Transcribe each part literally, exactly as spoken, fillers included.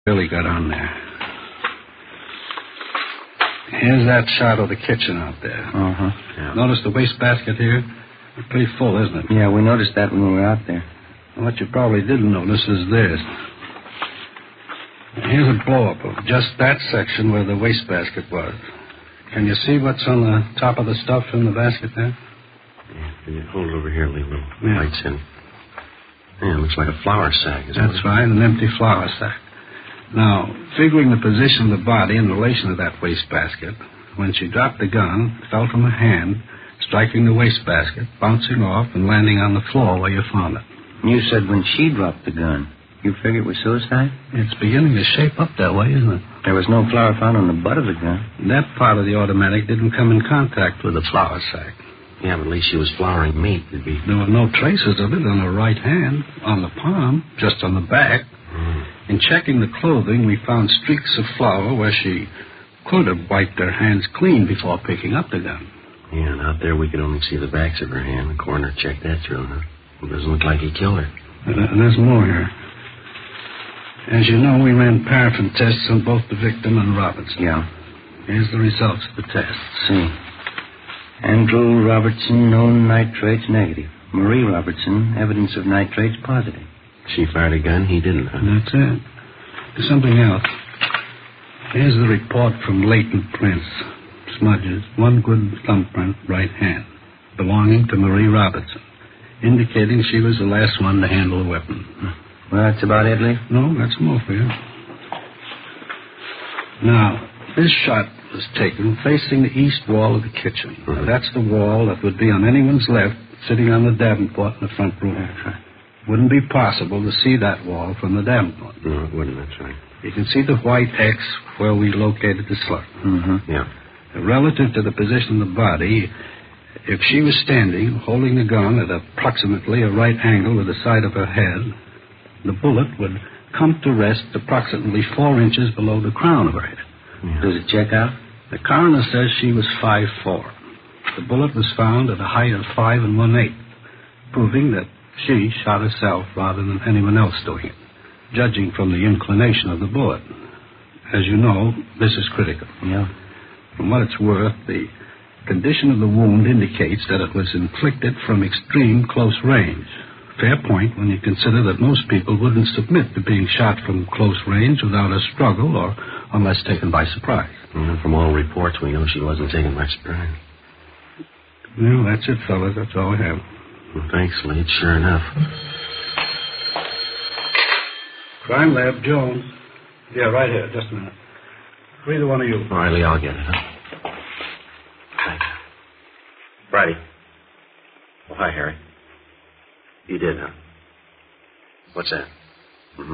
really got on there. Here's that shot of the kitchen out there. Uh-huh. Yeah. Notice the wastebasket here? It's pretty full, isn't it? Yeah, we noticed that when we were out there. What you probably didn't notice is this. Here's a blow-up of just that section where the wastebasket was. Can you see what's on the top of the stuff in the basket there? Yeah, can you hold it over here, leave little Yeah. lights in. Yeah, it looks like a flour sack. Is That's right, an empty flour sack. Now, figuring the position of the body in relation to that wastebasket, when she dropped the gun, it fell from her hand, striking the wastebasket, bouncing off, and landing on the floor where you found it. You said when she dropped the gun, you figured it was suicide? It's beginning to shape up that way, isn't it? There was no flour found on the butt of the gun. That part of the automatic didn't come in contact with the flour sack. Yeah, but at least she was flouring meat. It'd be... There were no traces of it on her right hand, on the palm, just on the back. Mm. In checking the clothing, we found streaks of flour where she could have wiped her hands clean before picking up the gun. Yeah, and out there we could only see the backs of her hand. The coroner checked that through, huh? It doesn't look like he killed her. And there's more here. As you know, we ran paraffin tests on both the victim and Robertson. Yeah. Here's the results of the tests. See. Andrew Robertson, known nitrates negative. Marie Robertson, evidence of nitrates positive. She fired a gun, he didn't, huh? That's it. There's something else. Here's the report from latent prints. Smudges, one good thumbprint, right hand, belonging to Marie Robertson, indicating she was the last one to handle a weapon. Well, that's about it, Lee? No, that's more for you. Now, this shot was taken facing the east wall of the kitchen. Mm-hmm. Now, that's the wall that would be on anyone's left, sitting on the Davenport in the front room. That's right. Wouldn't be possible to see that wall from the Davenport. No, it wouldn't, that's right. You can see the white X where we located the slug. Mm-hmm. Yeah. Relative to the position of the body, if she was standing, holding the gun at approximately a right angle with the side of her head, the bullet would come to rest approximately four inches below the crown of her head. Yeah. Does it check out? The coroner says she was five foot four. The bullet was found at a height of five and one-eighth, proving that she shot herself rather than anyone else doing it, judging from the inclination of the bullet. As you know, this is critical. Yeah. From what it's worth, the condition of the wound indicates that it was inflicted from extreme close range. Fair point when you consider that most people wouldn't submit to being shot from close range without a struggle or unless taken by surprise. Well, from all reports, we know she wasn't taken by surprise. Well, that's it, fellas. That's all I have. Well, thanks, Lee. Sure enough. Crime Lab, Jones. Yeah, right here. Just a minute. Either one of you. All right, Lee, I'll get it, huh? Thanks. Friday. Oh, hi, Harry. You did, huh? What's that? Mm-hmm.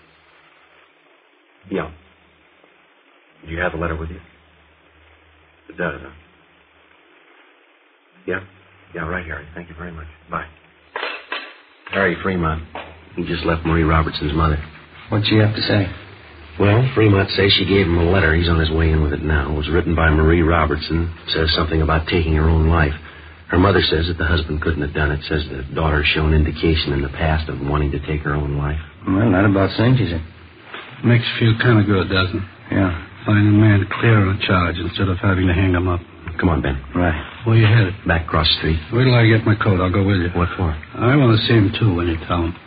Yeah. Do you have the letter with you? It does, huh? Yeah? Yeah, right, Harry. Thank you very much. Bye. Harry Fremont. He just left Marie Robertson's mother. What'd she have to say? Well, Fremont says she gave him a letter. He's on his way in with it now. It was written by Marie Robertson. Says something about taking her own life. Her mother says that the husband couldn't have done it. Says the daughter's shown indication in the past of wanting to take her own life. Well, not about cinches it. Makes you feel kind of good, doesn't it? Yeah. Finding a man clear on a charge instead of having to hang him up. Come on, Ben. Right. Where you headed? Back across the street. Wait till I get my coat. I'll go with you. What for? I want to see him, too, when you tell him.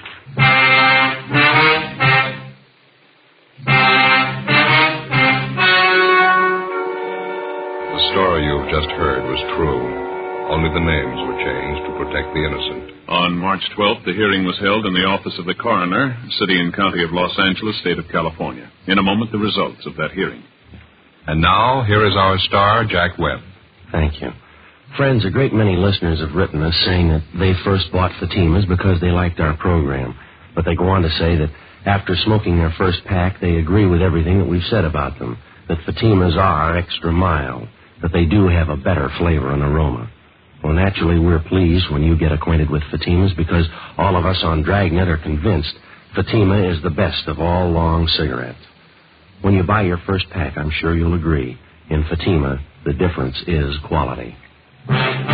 The story you've just heard was true. Only the names were changed to protect the innocent. On March twelfth, the hearing was held in the office of the coroner, City and County of Los Angeles, State of California. In a moment, the results of that hearing. And now, here is our star, Jack Webb. Thank you. Friends, a great many listeners have written us saying that they first bought Fatimas because they liked our program. But they go on to say that after smoking their first pack, they agree with everything that we've said about them, that Fatimas are extra mild, that they do have a better flavor and aroma. Well, naturally, we're pleased when you get acquainted with Fatimas because all of us on Dragnet are convinced Fatima is the best of all long cigarettes. When you buy your first pack, I'm sure you'll agree, in Fatima, the difference is quality.